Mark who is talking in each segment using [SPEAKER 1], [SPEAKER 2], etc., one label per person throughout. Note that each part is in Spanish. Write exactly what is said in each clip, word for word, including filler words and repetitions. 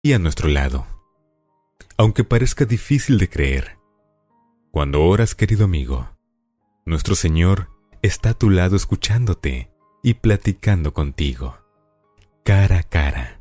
[SPEAKER 1] y a nuestro lado. Aunque parezca difícil de creer, cuando oras, querido amigo, nuestro Señor está a tu lado escuchándote y platicando contigo, cara a cara.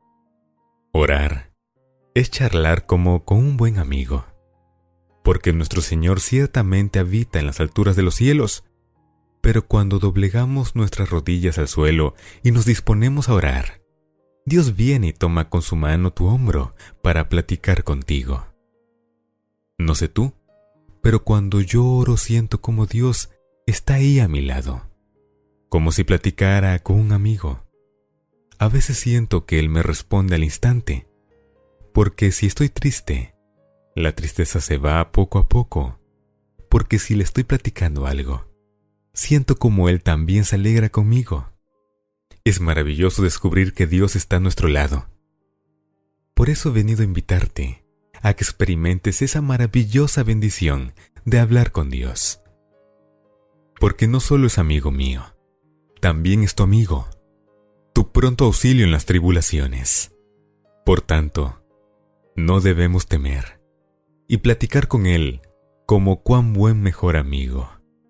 [SPEAKER 1] Orar es charlar como con un buen amigo, porque nuestro Señor ciertamente habita en las alturas de los cielos, pero cuando doblegamos nuestras rodillas al suelo y nos disponemos a orar, Dios viene y toma con su mano tu hombro para platicar contigo. No sé tú, pero cuando yo oro siento como Dios está ahí a mi lado, como si platicara con un amigo. A veces siento que Él me responde al instante, porque si estoy triste, la tristeza se va poco a poco, porque si le estoy platicando algo, siento como Él también se alegra conmigo. Es maravilloso descubrir que Dios está a nuestro lado. Por eso he venido a invitarte a que experimentes esa maravillosa bendición de hablar con Dios. Porque no solo es amigo mío, también es tu amigo, tu pronto auxilio en las tribulaciones. Por tanto, no debemos temer y platicar con Él como cuán buen mejor amigo.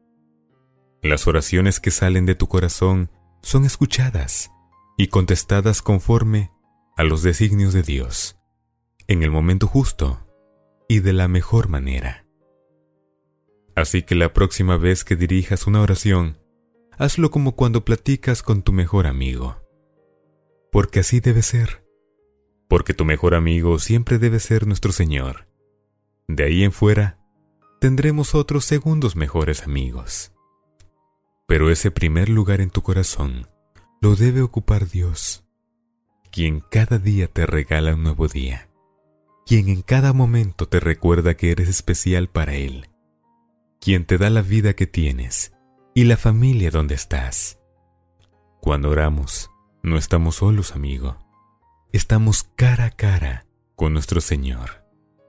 [SPEAKER 1] Las oraciones que salen de tu corazón son escuchadas y contestadas conforme a los designios de Dios, en el momento justo y de la mejor manera. Así que la próxima vez que dirijas una oración, hazlo como cuando platicas con tu mejor amigo. Porque así debe ser. Porque tu mejor amigo siempre debe ser nuestro Señor. De ahí en fuera, tendremos otros segundos mejores amigos. Pero ese primer lugar en tu corazón lo debe ocupar Dios, quien cada día te regala un nuevo día, quien en cada momento te recuerda que eres especial para Él, quien te da la vida que tienes y la familia donde estás. Cuando oramos, no estamos solos, amigo. Estamos cara a cara con nuestro Señor.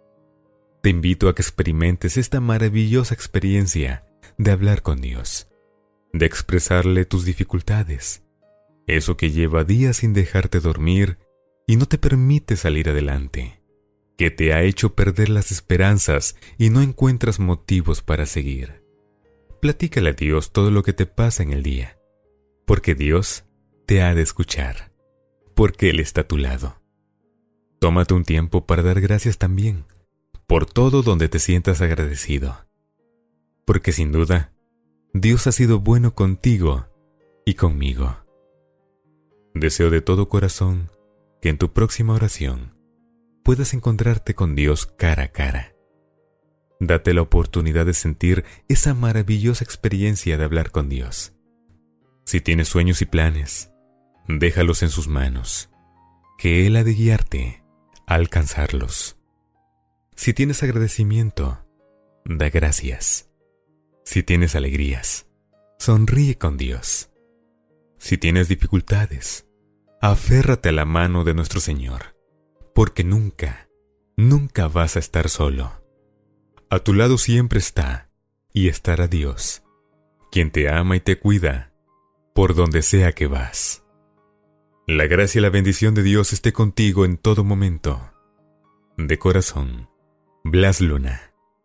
[SPEAKER 1] Te invito a que experimentes esta maravillosa experiencia de hablar con Dios, de expresarle tus dificultades, eso que lleva días sin dejarte dormir y no te permite salir adelante, que te ha hecho perder las esperanzas y no encuentras motivos para seguir. Platícale a Dios todo lo que te pasa en el día, porque Dios te ha de escuchar, porque Él está a tu lado. Tómate un tiempo para dar gracias también, por todo donde te sientas agradecido, porque sin duda, Dios ha sido bueno contigo y conmigo. Deseo de todo corazón que en tu próxima oración puedas encontrarte con Dios cara a cara. Date la oportunidad de sentir esa maravillosa experiencia de hablar con Dios. Si tienes sueños y planes, déjalos en sus manos, que Él ha de guiarte a alcanzarlos. Si tienes agradecimiento, da gracias. Si tienes alegrías, sonríe con Dios. Si tienes dificultades, aférrate a la mano de nuestro Señor, porque nunca, nunca vas a estar solo. A tu lado siempre está y estará Dios, quien te ama y te cuida por donde sea que vas. La gracia y la bendición de Dios esté contigo en todo momento. De corazón, Blas Luna.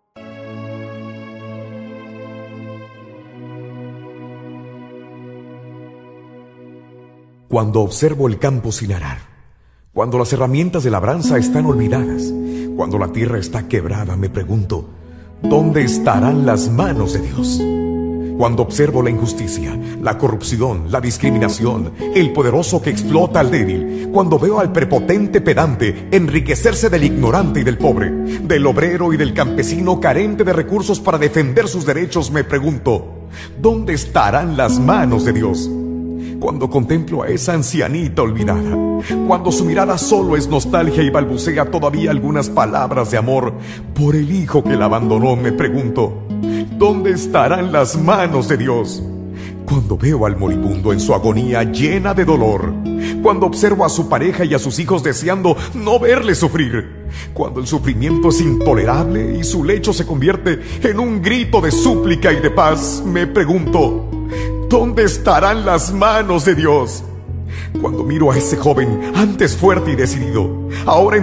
[SPEAKER 2] Cuando observo el campo sin arar, cuando las herramientas de labranza están olvidadas, cuando la tierra está quebrada, me pregunto, ¿dónde estarán las manos de Dios? Cuando observo la injusticia, la corrupción, la discriminación, el poderoso que explota al débil, cuando veo al prepotente pedante enriquecerse del ignorante y del pobre, del obrero y del campesino carente de recursos para defender sus derechos, me pregunto, ¿dónde estarán las manos de Dios? Cuando contemplo a esa ancianita olvidada, cuando su mirada solo es nostalgia y balbucea todavía algunas palabras de amor por el hijo que la abandonó, me pregunto, ¿dónde estarán las manos de Dios? Cuando veo al moribundo en su agonía llena de dolor, cuando observo a su pareja y a sus hijos deseando no verle sufrir, cuando el sufrimiento es intolerable y su lecho se convierte en un grito de súplica y de paz, me pregunto, ¿dónde estarán las manos de Dios? Cuando miro a ese joven, antes fuerte y decidido, ahora